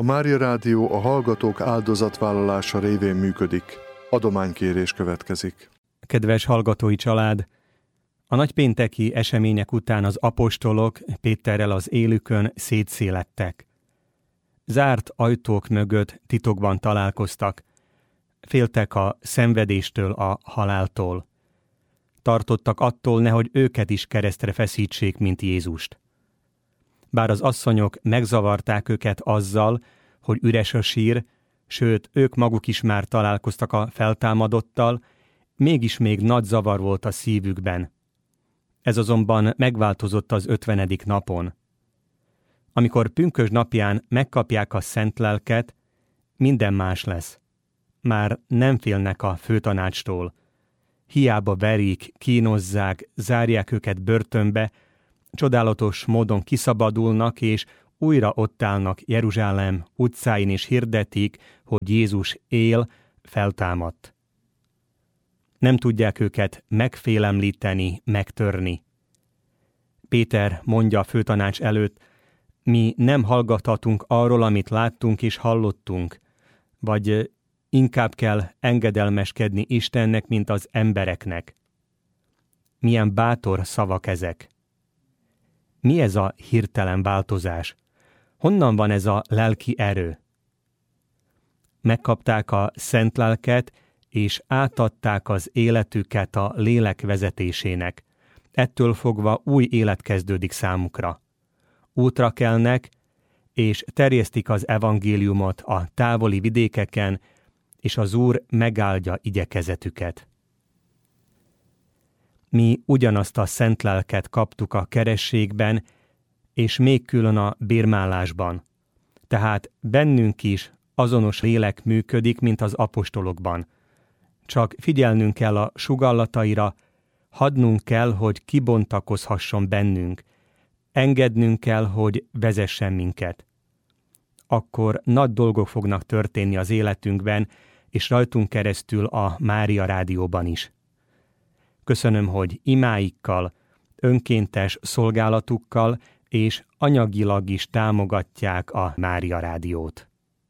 Mária Rádió a hallgatók áldozatvállalása révén működik. Adománykérés következik. Kedves hallgatói család! A nagypénteki események után az apostolok Péterrel az élükön szétszélettek. Zárt ajtók mögött titokban találkoztak. Féltek a szenvedéstől, a haláltól. Tartottak attól, nehogy őket is keresztre feszítsék, mint Jézust. Bár az asszonyok megzavarták őket azzal, hogy üres a sír, sőt, ők maguk is már találkoztak a feltámadottal, mégis még nagy zavar volt a szívükben. Ez azonban megváltozott az 50. napon. Amikor pünkösd napján megkapják a szent lelket, minden más lesz. Már nem félnek a főtanácstól. Hiába verik, kínozzák, zárják őket börtönbe, csodálatos módon kiszabadulnak, és újra ott állnak Jeruzsálem utcáin, és hirdetik, hogy Jézus él, feltámadt. Nem tudják őket megfélemlíteni, megtörni. Péter mondja a főtanács előtt, mi nem hallgathatunk arról, amit láttunk és hallottunk, vagy inkább kell engedelmeskedni Istennek, mint az embereknek. Milyen bátor szavak ezek! Mi ez a hirtelen változás? Honnan van ez a lelki erő? Megkapták a szent lelket, és átadták az életüket a lélek vezetésének. Ettől fogva új élet kezdődik számukra. Útra kelnek, és terjesztik az evangéliumot a távoli vidékeken, és az Úr megáldja igyekezetüket. Mi ugyanazt a szent lelket kaptuk a kerességben, és még külön a bérmálásban. Tehát bennünk is azonos lélek működik, mint az apostolokban. Csak figyelnünk kell a sugallataira, hadnunk kell, hogy kibontakozhasson bennünk, engednünk kell, hogy vezessen minket. Akkor nagy dolgok fognak történni az életünkben, és rajtunk keresztül a Mária Rádióban is. Köszönöm, hogy imáikkal, önkéntes szolgálatukkal és anyagilag is támogatják a Mária Rádiót.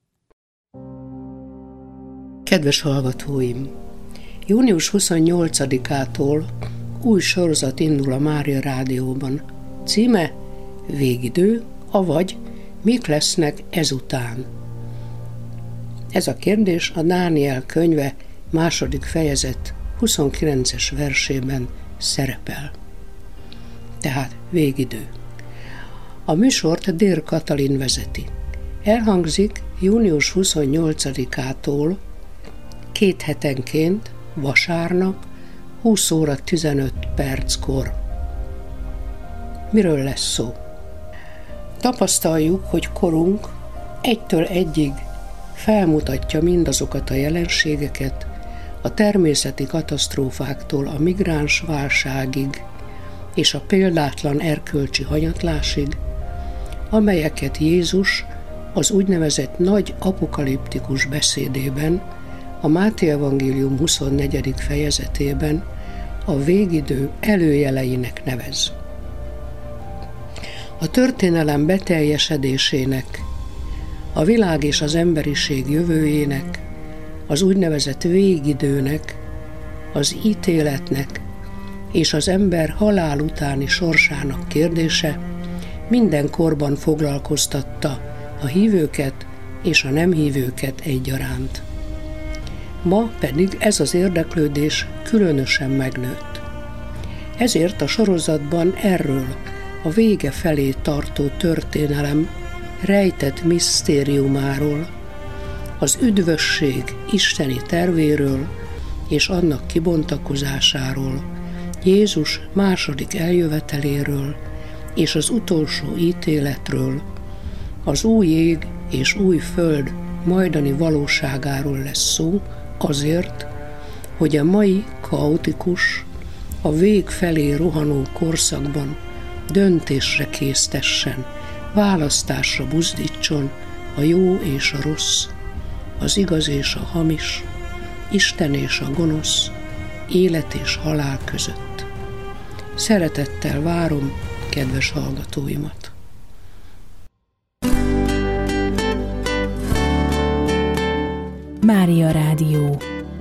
Kedves hallgatóim! Június 28-ától új sorozat indul a Mária Rádióban. Címe Végidő, avagy mik lesznek ezután? Ez a kérdés a Dániel könyve 2. fejezet 29-es versében szerepel. Tehát végidő. A műsort Dér Katalin vezeti. Elhangzik június 28-ától 2 hetenként, vasárnap, 20 óra 15 perckor. Miről lesz szó? Tapasztaljuk, hogy korunk 1-től 1-ig felmutatja mindazokat a jelenségeket, a természeti katasztrófáktól a migráns válságig és a példátlan erkölcsi hanyatlásig, amelyeket Jézus az úgynevezett nagy apokaliptikus beszédében, a Máté evangélium 24. fejezetében a végidő előjeleinek nevez. A történelem beteljesedésének, a világ és az emberiség jövőjének, az úgynevezett végidőnek, az ítéletnek és az ember halál utáni sorsának kérdése minden korban foglalkoztatta a hívőket és a nem hívőket egyaránt. Ma pedig ez az érdeklődés különösen megnőtt. Ezért a sorozatban erről a vége felé tartó történelem rejtett misztériumáról, az üdvösség isteni tervéről és annak kibontakozásáról, Jézus második eljöveteléről és az utolsó ítéletről, az új ég és új föld majdani valóságáról lesz szó, azért, hogy a mai kaotikus, a vég felé rohanó korszakban döntésre késztessen, választásra buzdítson a jó és a rossz, az igaz és a hamis, Isten és a gonosz, élet és halál között. Szeretettel várom kedves hallgatóimat! Mária Rádió.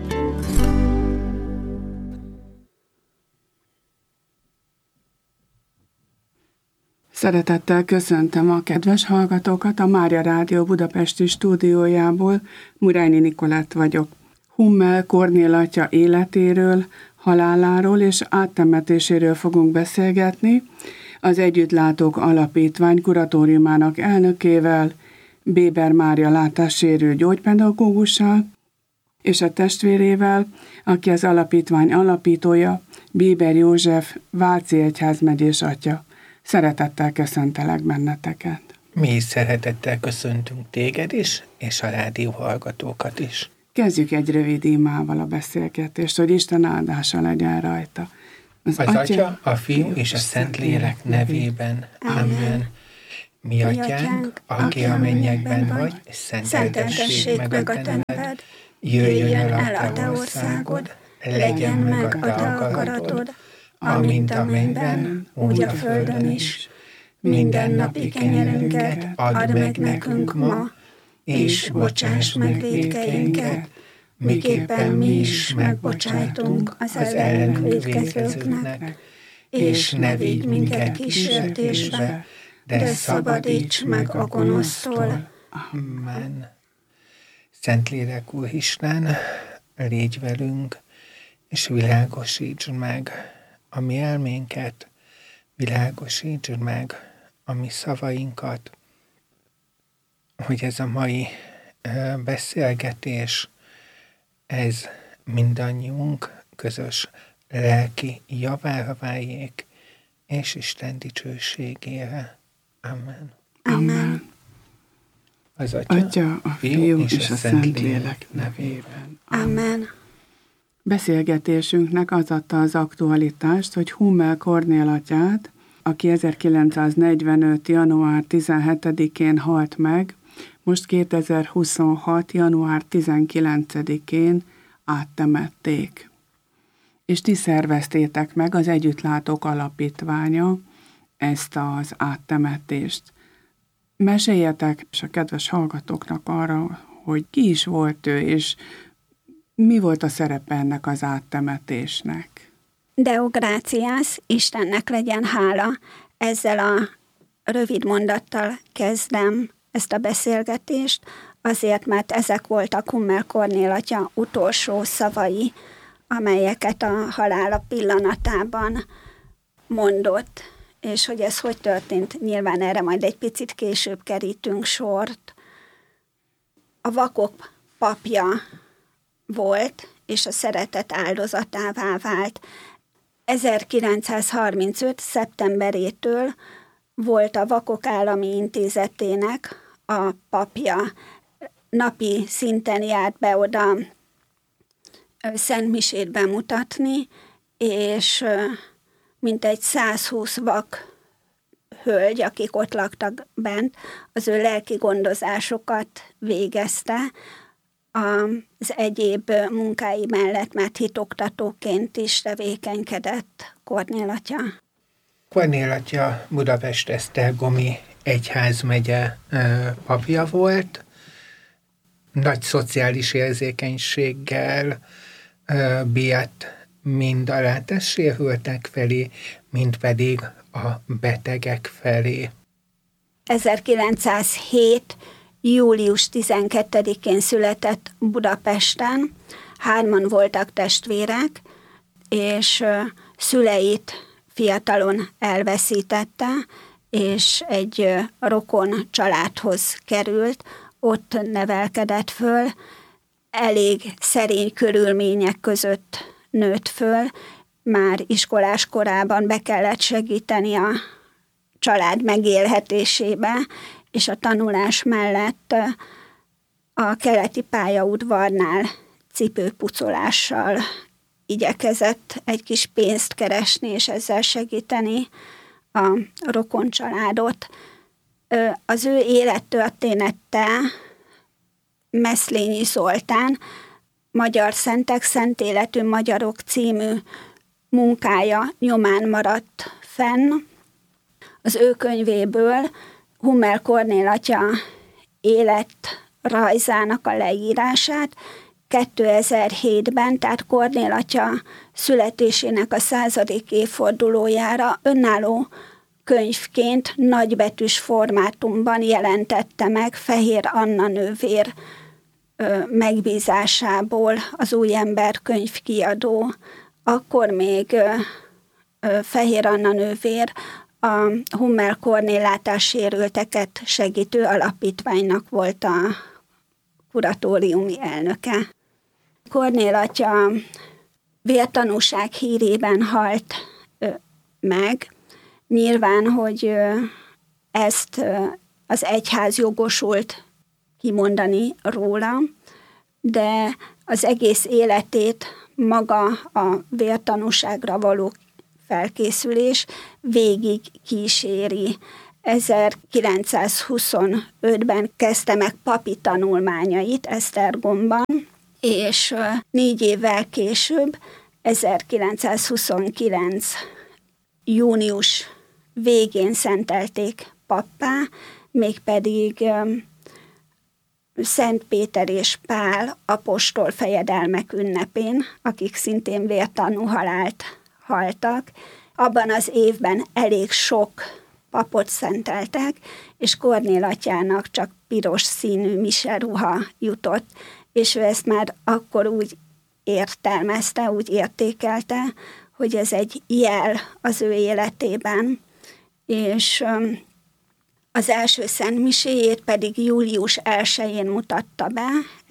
Szeretettel köszöntöm a kedves hallgatókat a Mária Rádió budapesti stúdiójából. Murányi Nikolett vagyok. Hummel Kornél atya életéről, haláláról és áttemetéséről fogunk beszélgetni az Együttlátók Alapítvány kuratóriumának elnökével, Béber Mária látássérült gyógypedagógussal, és a testvérével, aki az alapítvány alapítója, Béber József, Váci egyházmegyés atya. Szeretettel köszöntelek benneteket. Mi is szeretettel köszöntünk téged is, és a rádió hallgatókat is. Kezdjük egy rövid imával a beszélgetést, hogy Isten áldása legyen rajta. Az Atya, a Fiú és a Szentlélek nevében. Amen. Mi atyánk, aki a mennyekben vagy, szenteltessék meg a te neved, jöjjön el a te országod, legyen meg a te akaratod, amint a mennyben, úgy a földön is. Mindennapi kenyerünket add meg nekünk ma, és bocsáss meg vétkeinket, miképpen mi is megbocsájtunk az ellenünk vétkezőknek, és ne vigy minket kísértésbe, de szabadíts meg a gonosztól. Amen. Szentlélek Úristen, légy velünk, és világosítsd meg a mi elménket, világosítsd meg a mi szavainkat, hogy ez a mai beszélgetés, ez mindannyiunk közös lelki javára váljék, és Isten dicsőségére. Amen. Amen. Az Atya, a Fiú és a Szentlélek nevében. Amen. Beszélgetésünknek az adta az aktualitást, hogy Hummel Kornél atyát, aki 1945. január 17-én halt meg, most 2026. január 19-én áttemették. És ti szerveztétek meg, az Együttlátók Alapítványa ezt az áttemetést. Meséljetek és a kedves hallgatóknak arra, hogy ki is volt ő, és mi volt a szerepe ennek az áttemetésnek? Deo gratias, Istennek legyen hála. Ezzel a rövid mondattal kezdem ezt a beszélgetést, azért, mert ezek voltak Hummel Kornél atya utolsó szavai, amelyeket a halála pillanatában mondott. És hogy ez hogy történt, nyilván erre majd egy picit később kerítünk sort. A vakok papja volt, és a szeretet áldozatává vált. 1935. szeptemberétől volt a Vakok Állami Intézetének a papja. Napi szinten járt be oda szentmisét bemutatni, és mintegy 120 vak hölgy, akik ott laktak bent, az ő lelki gondozásokat végezte az egyéb munkái mellett, mert hitoktatóként is tevékenykedett Kornél atya. Kornél atya Budapest Esztergomi egyházmegye papja volt, nagy szociális érzékenységgel bírt mind a látássérültek felé, mind pedig a betegek felé. 1907. július 12-én született Budapesten, 3 voltak testvérek, és szüleit fiatalon elveszítette, és egy rokon családhoz került, ott nevelkedett föl, elég szerény körülmények között nőtt föl, már iskolás korában be kellett segíteni a család megélhetésébe, és a tanulás mellett a keleti pályaudvarnál cipőpucolással igyekezett egy kis pénzt keresni, és ezzel segíteni a rokon családot. Az ő élettörténete Meszlényi Zoltán, Magyar Szentek, Szent Életű Magyarok című munkája nyomán maradt fenn. Az ő könyvéből Hummel Kornél atya rajzának a leírását 2007-ben, tehát Kornél atya születésének a 100. évfordulójára önálló könyvként nagybetűs formátumban jelentette meg Fehér Anna nővér megbízásából az Új Ember könyvkiadó. Akkor még Fehér Anna nővér a Hummel Kornél látássérülteket segítő alapítványnak volt a kuratóriumi elnöke. Kornél atya vértanúság hírében halt meg. Nyilván, hogy ezt az egyház jogosult kimondani róla, de az egész életét maga a vértanúságra való felkészülés végig kíséri. 1925-ben kezdte meg papi tanulmányait Esztergomban, és 4 évvel később, 1929. június végén szentelték pappá, mégpedig Szent Péter és Pál apostol fejedelmek ünnepén, akik szintén vértanú halált haltak. Abban az évben elég sok papot szenteltek, és Kornél atyának csak piros színű miseruha jutott, és ő ezt már akkor úgy értelmezte, úgy értékelte, hogy ez egy jel az ő életében, és az első szentmiséjét pedig július 1-én mutatta be,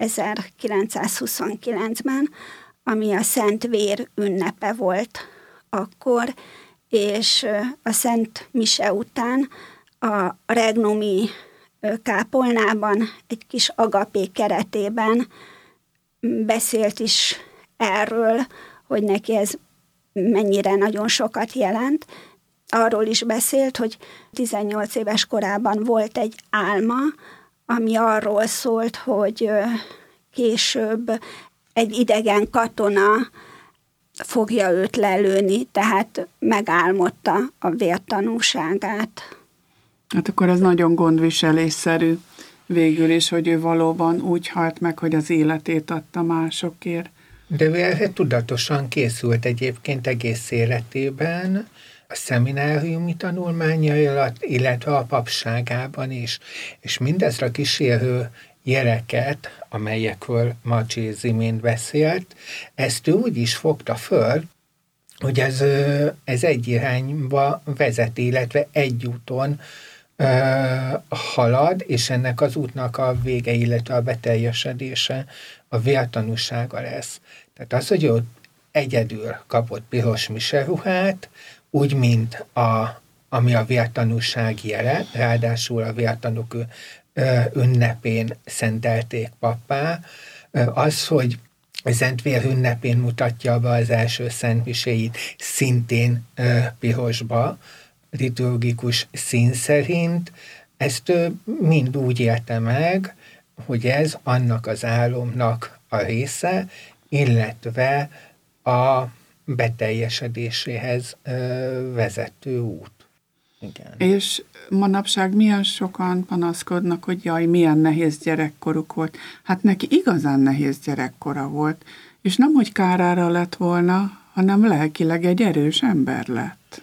1929-ben, ami a Szent Vér ünnepe volt akkor, és a Szent Mise után a regnumi kápolnában egy kis agapé keretében beszélt is erről, hogy neki ez mennyire nagyon sokat jelent. Arról is beszélt, hogy 18 éves korában volt egy álma, ami arról szólt, hogy később egy idegen katona fogja őt lelőni, tehát megálmodta a vértanúságát. Hát akkor ez nagyon gondviselésszerű végül is, hogy ő valóban úgy halt meg, hogy az életét adta másokért. De ő erre tudatosan készült egyébként egész életében, a szemináriumi tanulmányai alatt, illetve a papságában is. És mindezre kísérő jeleket, amelyekről Macsi imént beszélt, ezt ő úgy is fogta föl, hogy ez egy irányba vezet, illetve egy úton halad, és ennek az útnak a vége, illetve a beteljesedése a vértanúsága lesz. Tehát az, hogy ő egyedül kapott piros miseruhát, úgy, mint ami a vértanúság jele, ráadásul a vértanúk ünnepén szentelték pappá, az, hogy a Szentvér ünnepén mutatja be az első szentmiséit szintén pirosba, liturgikus szín szerint, ezt mind úgy élte meg, hogy ez annak az álomnak a része, illetve a beteljesedéséhez vezető út. Igen. És manapság milyen sokan panaszkodnak, hogy jaj, milyen nehéz gyerekkoruk volt. Hát neki igazán nehéz gyerekkora volt, és nem, hogy kárára lett volna, hanem lelkileg egy erős ember lett.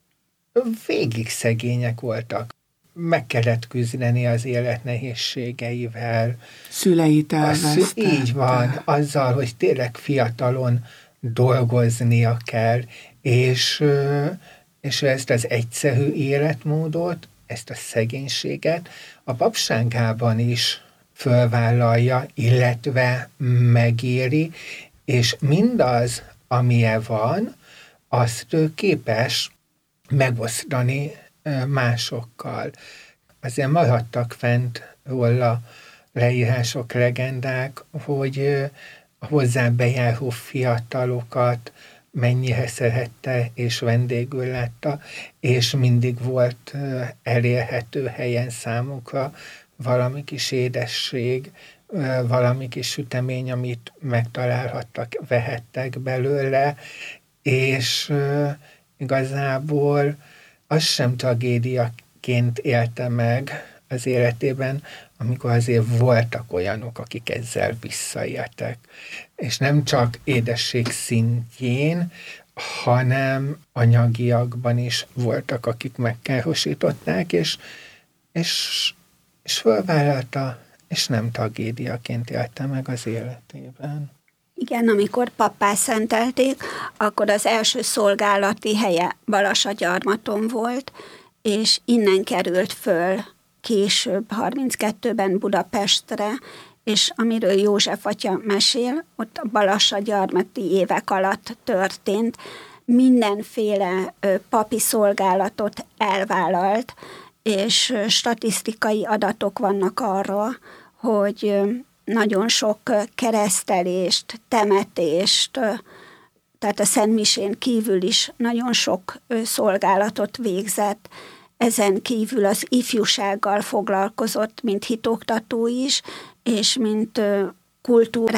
Végig szegények voltak. Meg kellett küzdeni az élet nehézségeivel. Szüleit elvesztette. Így van, azzal, hogy tényleg fiatalon dolgoznia kell, és ezt az egyszerű életmódot, ezt a szegénységet a papságában is fölvállalja, illetve megéri, és mindaz, amilyen van, azt képes megosztani másokkal. Azért maradtak fent róla leírások, legendák, hogy a hozzá bejáró fiatalokat mennyire szerette és vendégül látta, és mindig volt elérhető helyen számukra valami kis édesség, valami kis sütemény, amit megtalálhattak, vehettek belőle, és igazából az sem tragédiaként élte meg az életében, amikor azért voltak olyanok, akik ezzel visszaéltek. És nem csak édesség szintjén, hanem anyagiakban is voltak, akik megkárosították, és fölvállalta, és nem tragédiaként élte meg az életében. Igen, amikor pappá szentelték, akkor az első szolgálati helye Balassagyarmaton volt, és innen került föl később, 32-ben Budapestre, és amiről József atya mesél, ott a Balassagyarmati évek alatt történt, mindenféle papi szolgálatot elvállalt, és statisztikai adatok vannak arról, hogy nagyon sok keresztelést, temetést, tehát a szentmisén kívül is nagyon sok szolgálatot végzett. Ezen kívül az ifjúsággal foglalkozott, mint hitoktató is, és mint kultúrás